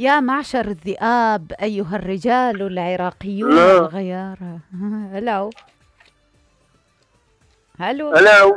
يا معشر الذئاب أيها الرجال العراقيون لا. الغيارى. هلو هلو الو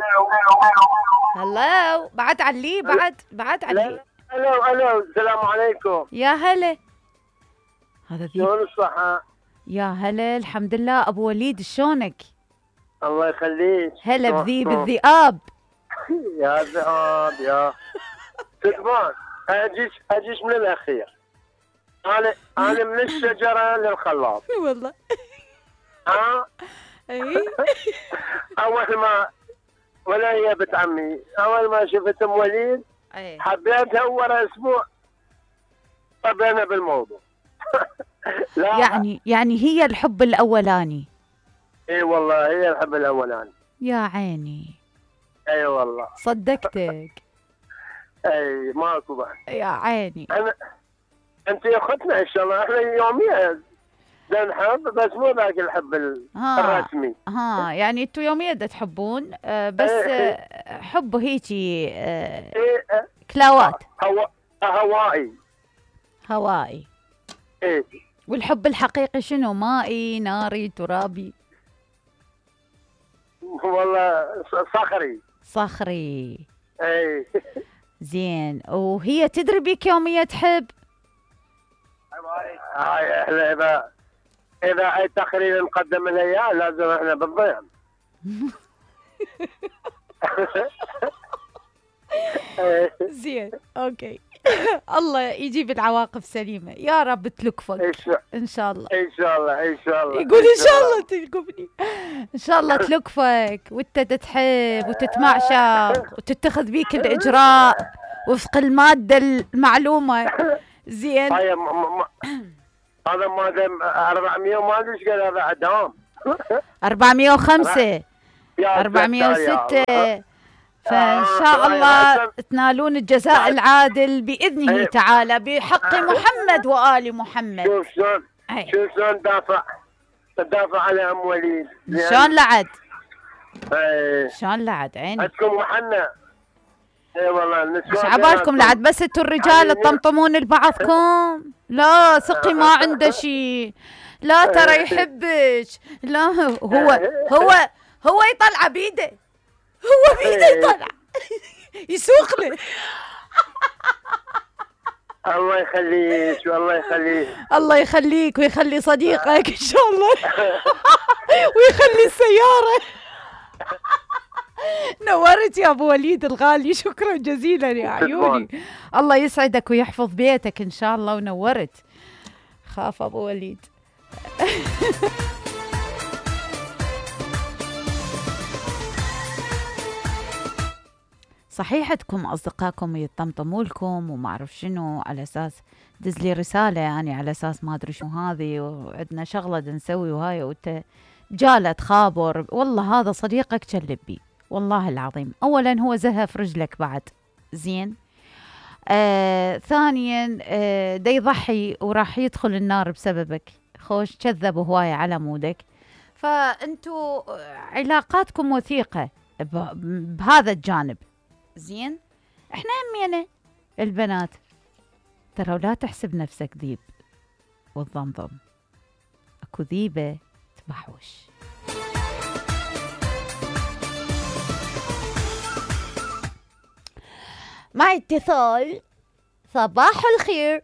هلو، بعد علي، بعد علي. لا. الو السلام عليكم. يا هلا، هذا ذيب. شلون الصحة؟ يا هلا، الحمد لله. أبو وليد شلونك؟ الله يخليك. هلا بذيب الذئاب. يا ذئاب يا كذبان. اجيش من الاخير. انا من الشجرة للخلاط. والله. ها اي اول ما ولا هي بنت عمي، اول ما شفت ام وليد اي حبيتها، ورا اسبوع طبينا بالموضوع. لا يعني هي الحب الأولاني. اي والله هي الحب الاولاني. يا عيني، اي والله صدقتك. اي ماكو بعد. يا عيني. انت يا اختنا ان شاء الله، احنا يوميا نحب، بس مو ذاك الحب الرسمي. يعني انتوا يوميا دا تحبون، بس حب هيجي كلاوات. هوائي. هوائي. ايه. والحب الحقيقي شنو؟ مائي، ناري، ترابي؟ والله صخري. صخري. ايه. زين. وهي تدري بيك يوميا تحب؟ هاي احنا اذا اي تقرير نقدم لها اياه لازم احنا بالضيم. زين، اوكي. الله يجيب العواقب سليمة يا رب، تلكفك ان شاء الله. ان شاء الله ان شاء الله. يقول ان شاء الله تلكفني. ان شاء الله تلكفك وانت تتحب وتتمعشق وتتخذ بيك الاجراء وفق المادة المعلومة. زين. هذا ما دام 400 وما ادري ايش قال هذا عدام. 405 406. فإن شاء الله تنالون الجزاء العادل بإذنه تعالى بحق محمد وآل محمد. شوف شلون دافع على أم وليد. شلون لعد؟ شلون لعد عيني. عندكم محنة. اي والله مش عبالكم لعد، بس انتوا الرجال تطمطمون لبعضكم. لا ثقي ما عنده شيء. لا ترى يحبك. لا هو يطلع بيده. هو بيده يطلع. يسوق له. الله يخليك والله يخليك. الله يخليك ويخلي صديقك ان شاء الله. ويخلي السيارة. نورت يا ابو وليد الغالي، شكرا جزيلا يا عيوني. الله يسعدك ويحفظ بيتك ان شاء الله، ونورت. خاف ابو وليد. صحيح عندكم أصدقائكم يطمطموا لكم وما أعرف شنو، على أساس دز لي رسالة يعني على أساس ما أدري شنو هذه وعندنا شغلة نسوي وهاي، وأنت جالة تخابر. والله هذا صديقك كلب بي والله العظيم. أولا هو زهف رجلك بعد. زين. ثانيا دا يضحي وراح يدخل النار بسببك. خوش كذب هواية على مودك. فأنتوا علاقاتكم وثيقة بهذا الجانب. زين. احنا همينا البنات ترى، ولا تحسب نفسك ذيب والضمضم، اكو ذيبة تبحوش. معي اتصال. صباح الخير.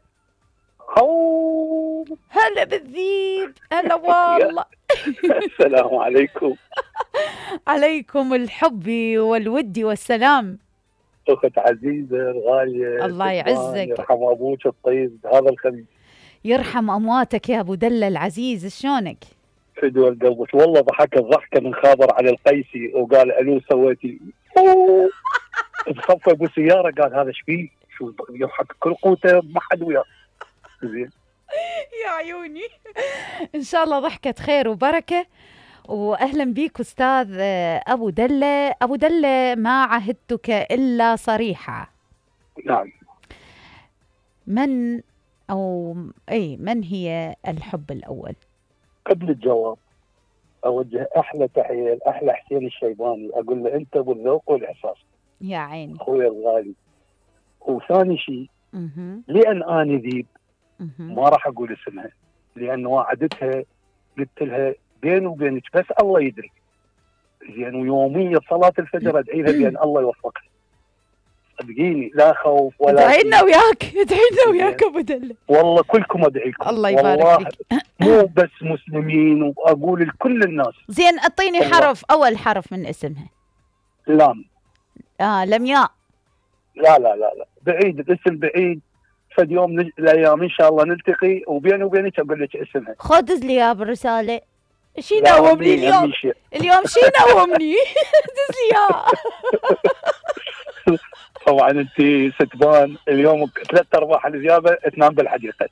هلا بالذيب. هلا والله. السلام عليكم. عليكم الحب والود والسلام. أخت عزيزة الغالية، الله يعزك. يرحم أبوك الطيب هذا الخميس. يرحم أمواتك يا أبو دلة العزيز. شلونك؟ فدوى القلبك. والله ضحك الضحكة من خابر على القيسي وقال ألو سويتي. بصفى أبو سيارة قال هذا ايش فيه؟ شو يضحك كل قوته ما حد وياه. زين يا عيوني. إن شاء الله ضحكة خير وبركة. وأهلا بيك أستاذ أبو دلة. أبو دلة، ما عهدتك إلا صريحة. نعم. من هي الحب الأول؟ قبل الجواب أوجه أحلى تحية لأحلى حسين الشيباني، أقول له أنت أبو الذوق والإحساس يا عيني أخوي الغالي. وثاني شيء لأن أنا ذيب ما راح اقول اسمها لان وعدتها، قلت لها بيني وبينك بس الله يدري زين، ويوميا صلاه الفجر ادعي لها بان الله يوفقها. صدقيني لا خوف ولا ادعينا وياك، ادعينا وياك ابو دله. والله كلكم ادعيكم الله يبارك فيك. مو بس مسلمين، واقول لكل الناس. زين اعطيني حرف، اول حرف من اسمها. لام. لمياء. لا لا لا لا، بعيد، الاسم بعيد. فد يوم الايام ان شاء الله نلتقي، وبيني وبينك اقول لك اسمها. خذ لي اياه بالرساله. شي نومني اليوم؟ اليوم شي نومني؟ دز لي اياه. طبعا انت ستبان اليوم 3/4 الزياده تنام بالحديقه.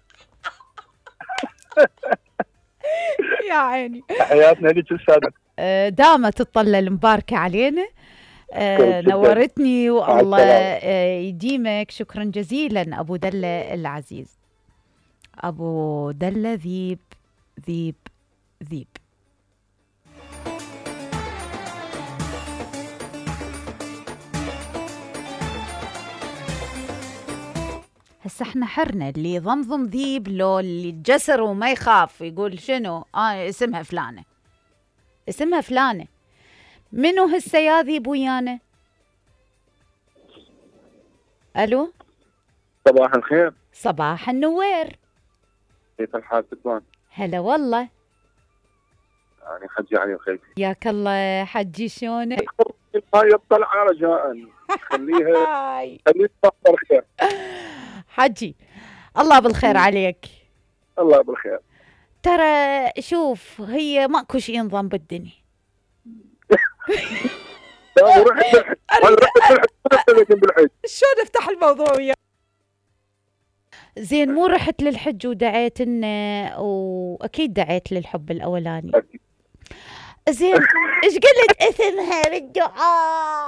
يا عيني. حياتنا لك السادة. دامت الطلة المباركة علينا. نورتني والله يديمك. شكرا جزيلا أبو دلة العزيز. أبو دلة ذيب ذيب ذيب. هسه احنا حرنا اللي يضمضم ذيب، لو اللي يتجسر وما يخاف يقول شنو اسمها فلانة، اسمها فلانة. منو هسه يا ذيب ويانا؟ الو، صباح الخير. صباح النوير. كيف الحال ستوان؟ هلا والله. يعني حجي علي الخير. ياك الله حجي، شلونك؟ هاي الطلعة رجاء خليها تفطر خير. حجي الله بالخير عليك. الله بالخير. ترى شوف، هي ماكو شيء ينظم بالدنيا. شلون افتح الموضوع وياك؟ زين، مو رحت للحج ودعيت لنا، واكيد دعيت للحب الاولاني. زين ايش قلت اسمها بالدعاء؟